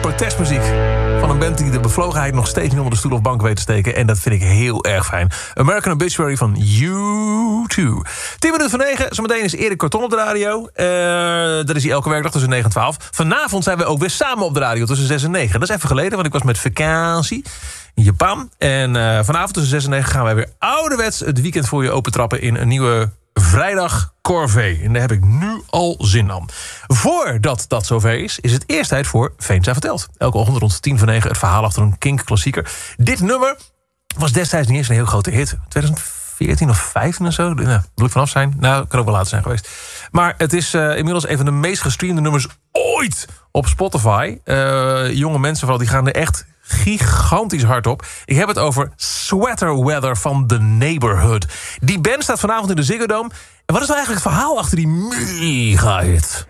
protestmuziek van een band die de bevlogenheid nog steeds niet onder de stoel of bank weet te steken. En dat vind ik heel erg fijn. American Obituary van U2. 9:10. Zometeen is Erik Kortom op de radio. Dat is hij elke werkdag tussen 9 en 12. Vanavond zijn we ook weer samen op de radio tussen 6 en 9. Dat is even geleden, want ik was met vakantie in Japan. En vanavond tussen 6 en 9 gaan wij weer ouderwets het weekend voor je opentrappen in een nieuwe vrijdag corvée. En daar heb ik nu al zin aan. Voordat dat zover is het eerst tijd voor Veenstra Vertelt. Elke ochtend rond 9:10 het verhaal achter een Kink-klassieker. Dit nummer was destijds niet eens een heel grote hit. 2014 of 15 of zo. Nou, moet ik vanaf zijn? Nou, kan ook wel later zijn geweest. Maar het is inmiddels een van de meest gestreamde nummers ooit op Spotify. Jonge mensen vooral, die gaan er echt gigantisch hard op. Ik heb het over Sweater Weather van The Neighborhood. Die band staat vanavond in de Ziggo Dome. En wat is nou eigenlijk het verhaal achter die mega-hit?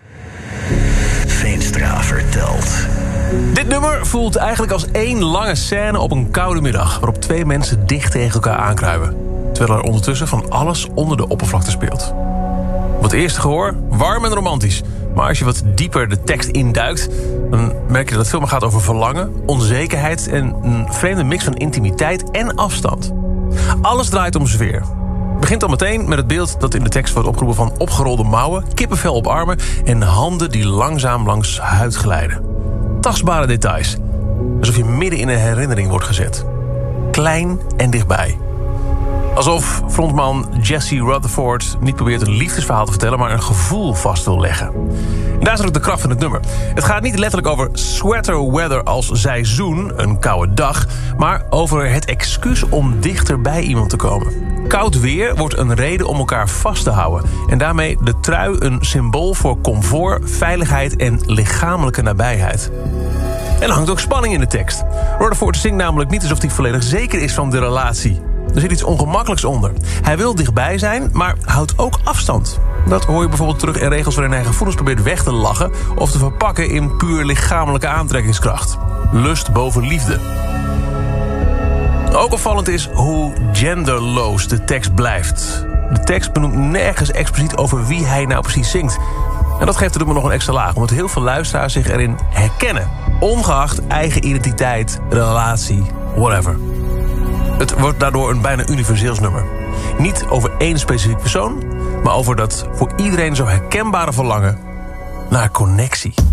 Veenstra Vertelt. Dit nummer voelt eigenlijk als één lange scène op een koude middag, waarop twee mensen dicht tegen elkaar aankruipen, terwijl er ondertussen van alles onder de oppervlakte speelt. Op het eerste gehoor warm en romantisch. Maar als je wat dieper de tekst induikt, dan merk je dat het veel meer gaat over verlangen, onzekerheid en een vreemde mix van intimiteit en afstand. Alles draait om sfeer. Het begint al meteen met het beeld dat in de tekst wordt opgeroepen van opgerolde mouwen, kippenvel op armen en handen die langzaam langs huid glijden. Tastbare details. Alsof je midden in een herinnering wordt gezet. Klein en dichtbij. Alsof frontman Jesse Rutherford niet probeert een liefdesverhaal te vertellen, maar een gevoel vast wil leggen. En daar zit ook de kracht van het nummer. Het gaat niet letterlijk over sweater weather als seizoen, een koude dag, maar over het excuus om dichter bij iemand te komen. Koud weer wordt een reden om elkaar vast te houden. En daarmee de trui een symbool voor comfort, veiligheid en lichamelijke nabijheid. En er hangt ook spanning in de tekst. Rutherford zingt namelijk niet alsof hij volledig zeker is van de relatie. Er zit iets ongemakkelijks onder. Hij wil dichtbij zijn, maar houdt ook afstand. Dat hoor je bijvoorbeeld terug in regels waarin hij gevoelens probeert weg te lachen of te verpakken in puur lichamelijke aantrekkingskracht. Lust boven liefde. Ook opvallend is hoe genderloos de tekst blijft. De tekst benoemt nergens expliciet over wie hij nou precies zingt. En dat geeft er nog een extra laag, omdat heel veel luisteraars zich erin herkennen. Ongeacht eigen identiteit, relatie, whatever. Het wordt daardoor een bijna universeels nummer. Niet over één specifiek persoon, maar over dat voor iedereen zo herkenbare verlangen naar connectie.